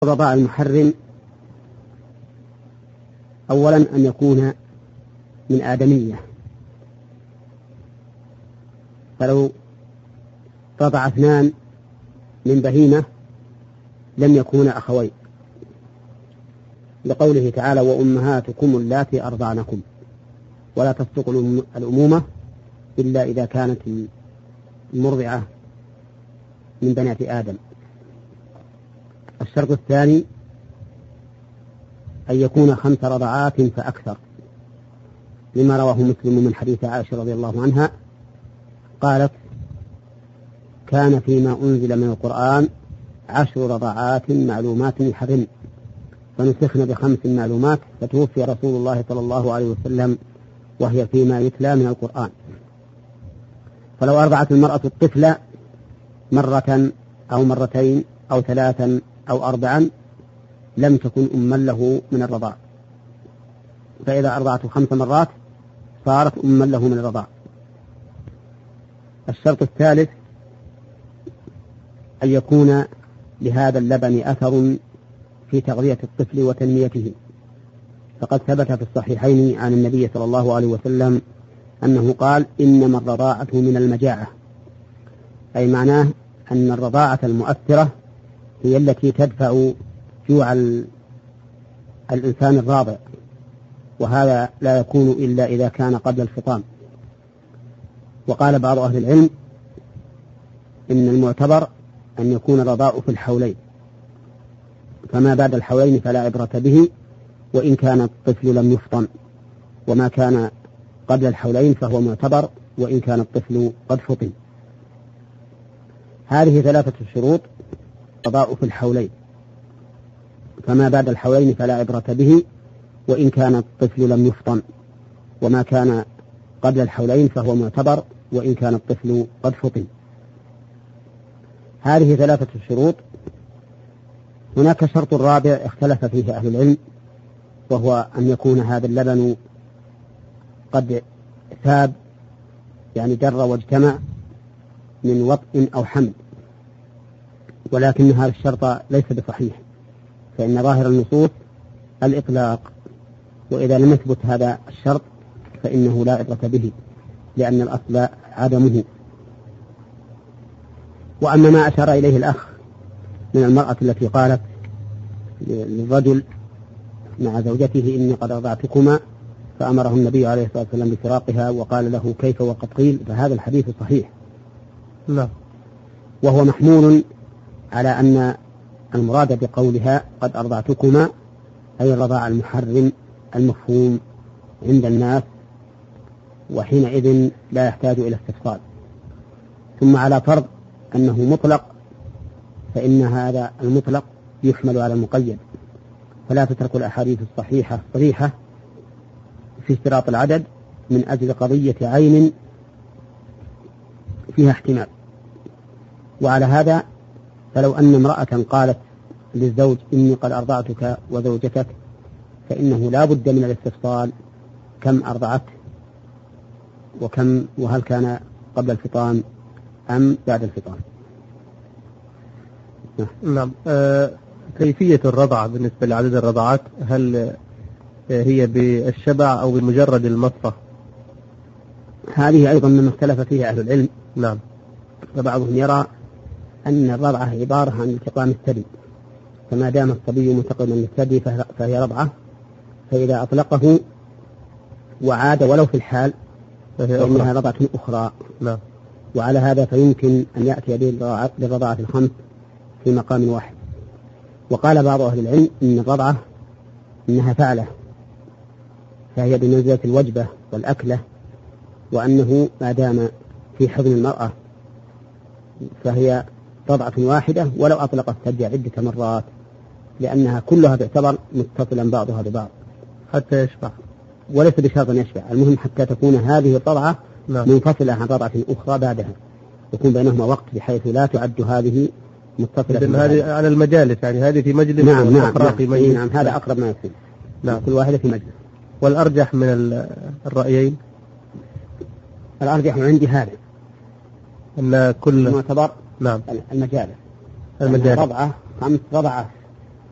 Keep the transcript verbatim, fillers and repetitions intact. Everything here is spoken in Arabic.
الرضاع المحرم أولا أن يكون من آدمية، فلو رضع اثنان من بهيمة لم يكونا أخوين، لقوله تعالى: وأمهاتكم اللاتي أرضعنكم، ولا تصدق الأمومة إلا إذا كانت المرضعة من بنات آدم. الشرط الثاني أن يكون خمس رضعات فأكثر، لما رواه مسلم من حديث عائشة رضي الله عنها قالت: كان فيما أنزل من القرآن عشر رضعات معلومات يحرم، فنسخن بخمس معلومات، فتوفي رسول الله صلى الله عليه وسلم وهي فيما يتلى من القرآن. فلو أرضعت المرأة الطفل مرة أو مرتين أو ثلاثا أو أربعا لم تكن أما له من الرضاع، فإذا أرضعته خمس مرات صارت أما له من الرضاع. الشرط الثالث أن يكون لهذا اللبن أثر في تغذية الطفل وتنميته، فقد ثبت في الصحيحين عن النبي صلى الله عليه وسلم أنه قال: إنما الرضاعة من المجاعة، أي معناه أن الرضاعة المؤثرة هي التي تدفع جوع الإنسان الراضع، وهذا لا يكون إلا إذا كان قبل الفطام. وقال بعض أهل العلم إن المعتبر أن يكون الرضاع في الحولين، فما بعد الحولين فلا عبرة به وإن كان الطفل لم يفطم، وما كان قبل الحولين فهو معتبر وإن كان الطفل قد فطم. هذه ثلاثة شروط: الرضاع في الحولين، فما بعد الحولين فلا عبرة به وإن كان الطفل لم يفطم، وما كان قبل الحولين فهو معتبر وإن كان الطفل قد فطم. هذه ثلاثة شروط. هناك شرط رابع اختلف فيه أهل العلم، وهو أن يكون هذا اللبن قد ثاب، يعني در واجتمع من وطء أو حمل، ولكن هذا الشرط ليس بصحيح، فإن ظاهر النصوص الإطلاق، وإذا لم يثبت هذا الشرط فإنه لا عبرة به، لأن الأصل عدمه. وأما ما أشار إليه الأخ من المرأة التي قالت للرجل مع زوجته: إني قد رضعتكما، فأمره النبي عليه الصلاة والسلام بفراقها وقال له: كيف وقد قيل؟ فهذا الحديث صحيح، لا، وهو محمول على أن المراد بقولها قد أرضعتكما أي الرضاع المحرم المفهوم عند الناس، وحينئذ لا يحتاج إلى استفصال. ثم على فرض أنه مطلق، فإن هذا المطلق يحمل على المقيد، فلا تترك الأحاديث الصحيحة الصريحة في اشتراط العدد من أجل قضية عين فيها احتمال. وعلى هذا فلو أن امرأة قالت للزوج: إني قد أرضعتك وزوجتك، فإنه لا بد من الاستفصال: كم أرضعت، وكم، وهل كان قبل الفطام أم بعد الفطام. نعم. آه كيفية الرضع بالنسبة لعدد الرضعات، هل هي بالشبع أو بمجرد المصة؟ هذه أيضا مما اختلف فيها أهل العلم. نعم. فبعضهم يرى أن الرضعة عبارة عن التقام الثدي، فما دام الصبي متقما للثدي فهي رضعة، فإذا أطلقه وعاد ولو في الحال فإنها رضعة أخرى. نعم. وعلى هذا فيمكن أن يأتي بالرضعة الخمس في مقام واحد. وقال بعض أهل العلم إن الرضعة إنها فعلة، فهي بمنزلة الوجبة والأكلة، وأنه ما دام في حضن المرأة فهي رضعة واحدة ولو أطلق الثدي عدة مرات، لأنها كلها تعتبر متصلا بعضها ببعض حتى يشبع، وليس بشرط أن يشبع، المهم حتى تكون هذه الرضعة نعم. منفصلة عن رضعة أخرى بعدها، يكون بينهما وقت بحيث لا تعد هذه متصلة. هذه على المجالس، يعني هذه في مجلس نعم نعم, نعم, في مجلس. نعم هذا أقرب ما يكون. نعم. كل واحدة في مجلس. والأرجح من الرأيين، الأرجح عندي هذا أن كل معتبر نعم المجالس، المجالس رضعة خمس رضعة